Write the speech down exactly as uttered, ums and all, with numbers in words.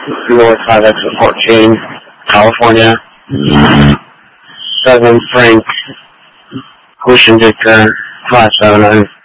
North five exit fourteen, California. Seven Frank Hushindikar five seven nine.